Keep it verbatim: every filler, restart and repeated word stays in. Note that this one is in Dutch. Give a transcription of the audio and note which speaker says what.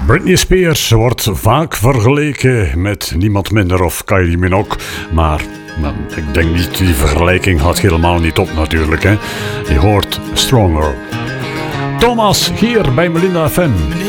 Speaker 1: Britney Spears wordt vaak vergeleken met niemand minder of Kylie Minogue, maar nou, ik denk niet, die vergelijking gaat helemaal niet op natuurlijk. Hè. Je hoort Stronger. Thomas hier bij Melinda F M.